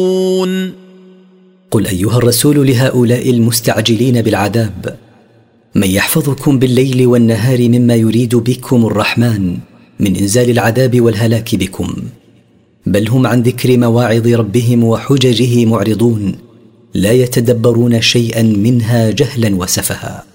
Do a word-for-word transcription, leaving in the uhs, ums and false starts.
قل أيها الرسول لهؤلاء المستعجلين بالعذاب: من يحفظكم بالليل والنهار مما يريد بكم الرحمن من إنزال العذاب والهلاك بكم؟ بل هم عن ذكر مواعظ ربهم وحججه معرضون، لا يتدبرون شيئا منها جهلا وسفها.